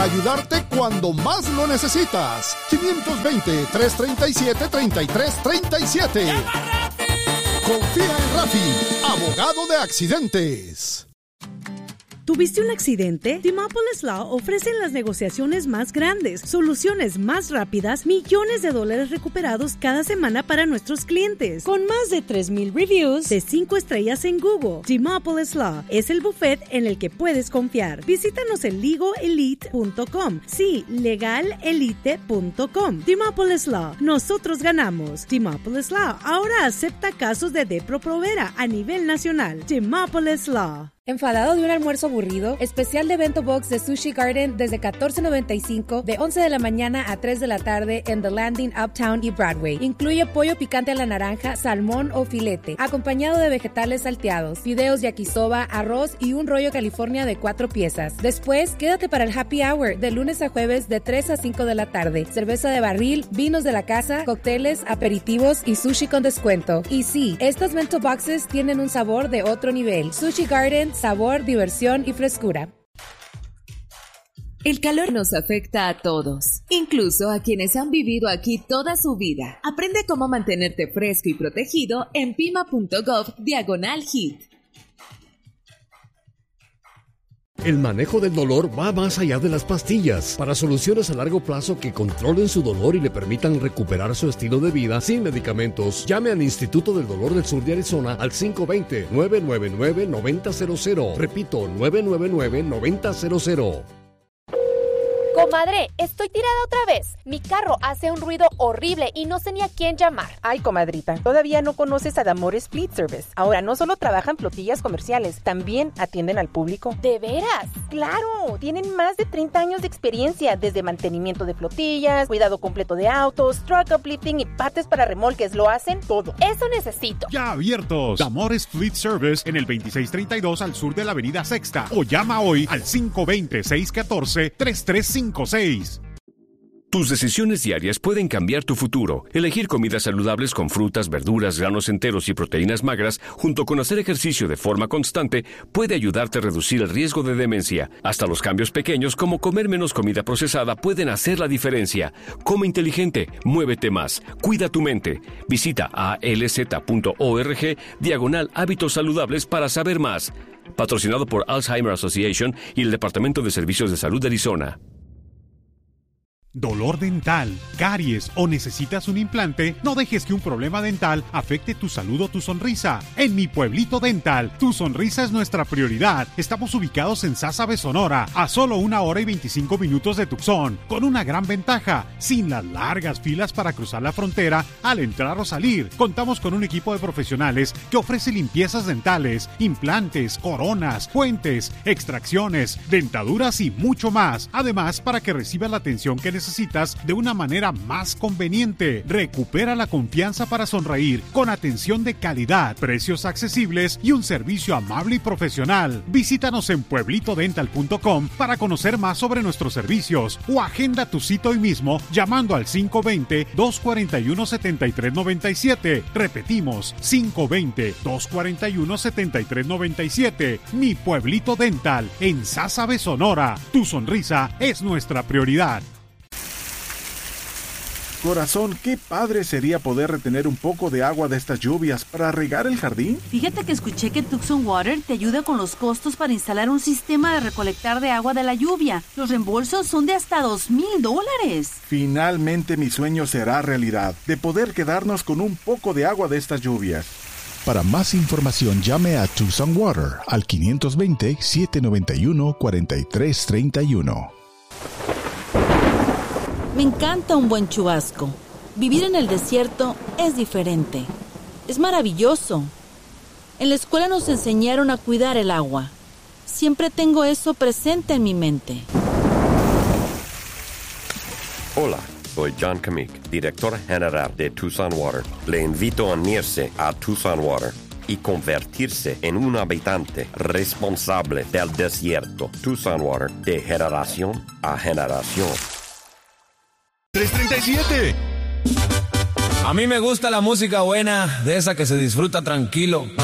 Ayudarte cuando más lo necesitas. 520-337-3337. Confía en Rafi, abogado de accidentes. ¿Tuviste un accidente? Demopolis Law ofrecen las negociaciones más grandes, soluciones más rápidas, millones de dólares recuperados cada semana para nuestros clientes. Con más de 3,000 reviews de 5 estrellas en Google, Demopolis Law es el bufete en el que puedes confiar. Visítanos en legalelite.com. Sí, legalelite.com. Demopolis Law. Nosotros ganamos. Demopolis Law ahora acepta casos de Depro-Provera a nivel nacional. Demopolis Law. ¿Enfadado de un almuerzo aburrido? Especial de Bento Box de Sushi Garden desde $14.95 de 11 de la mañana a 3 de la tarde en The Landing, Uptown y Broadway. Incluye pollo picante a la naranja, salmón o filete, acompañado de vegetales salteados, fideos yakisoba, arroz y un rollo California de 4 piezas. Después, quédate para el happy hour de lunes a jueves de 3 a 5 de la tarde. Cerveza de barril, vinos de la casa, cócteles, aperitivos y sushi con descuento. Y sí, estas Bento Boxes tienen un sabor de otro nivel. Sushi Garden, sabor, diversión y frescura. El calor nos afecta a todos, incluso a quienes han vivido aquí toda su vida. Aprende cómo mantenerte fresco y protegido en pima.gov/HEAT. El manejo del dolor va más allá de las pastillas. Para soluciones a largo plazo que controlen su dolor y le permitan recuperar su estilo de vida sin medicamentos, llame al Instituto del Dolor del Sur de Arizona al 520-999-9000. Repito, 999-9000. Comadre, estoy tirada otra vez. Mi carro hace un ruido horrible y no sé ni a quién llamar. Ay, comadrita, todavía no conoces a Damores Fleet Service. Ahora no solo trabajan flotillas comerciales, también atienden al público. ¿De veras? ¡Claro! Tienen más de 30 años de experiencia, desde mantenimiento de flotillas, cuidado completo de autos, truck uplifting y partes para remolques. Lo hacen todo. Eso necesito. Ya abiertos. Damores Fleet Service en el 2632 al sur de la avenida Sexta. O llama hoy al 520-614-3356. Tus decisiones diarias pueden cambiar tu futuro. Elegir comidas saludables con frutas, verduras, granos enteros y proteínas magras, junto con hacer ejercicio de forma constante, puede ayudarte a reducir el riesgo de demencia. Hasta los cambios pequeños, como comer menos comida procesada, pueden hacer la diferencia. Come inteligente, muévete más, cuida tu mente. Visita alz.org/hábitos saludables para saber más. Patrocinado por Alzheimer Association y el Departamento de Servicios de Salud de Arizona. ¿Dolor dental, caries o necesitas un implante? No dejes que un problema dental afecte tu salud o tu sonrisa. En Mi Pueblito Dental, tu sonrisa es nuestra prioridad. Estamos ubicados en Sásabe, Sonora, a solo 1 hora y 25 minutos de Tucson, con una gran ventaja, sin las largas filas para cruzar la frontera al entrar o salir. Contamos con un equipo de profesionales que ofrece limpiezas dentales, implantes, coronas, puentes, extracciones, dentaduras y mucho más. Además, para que recibas la atención que necesitas de una manera más conveniente. Recupera la confianza para sonreír con atención de calidad, precios accesibles y un servicio amable y profesional. Visítanos en pueblitodental.com para conocer más sobre nuestros servicios o agenda tu cita hoy mismo llamando al 520-241-7397. Repetimos, 520-241-7397. Mi Pueblito Dental en Sásabe, Sonora. Tu sonrisa es nuestra prioridad. Corazón, qué padre sería poder retener un poco de agua de estas lluvias para regar el jardín. Fíjate que escuché que Tucson Water te ayuda con los costos para instalar un sistema de recolectar de agua de la lluvia. Los reembolsos son de hasta $2,000. Finalmente mi sueño será realidad, de poder quedarnos con un poco de agua de estas lluvias. Para más información llame a Tucson Water al 520-791-4331. Me encanta un buen chubasco. Vivir en el desierto es diferente. Es maravilloso. En la escuela nos enseñaron a cuidar el agua. Siempre tengo eso presente en mi mente. Hola, soy John Kamik, director general de Tucson Water. Le invito a unirse a Tucson Water y convertirse en un habitante responsable del desierto. Tucson Water, de generación a generación. 337. A mí me gusta la música buena, de esa que se disfruta tranquilo.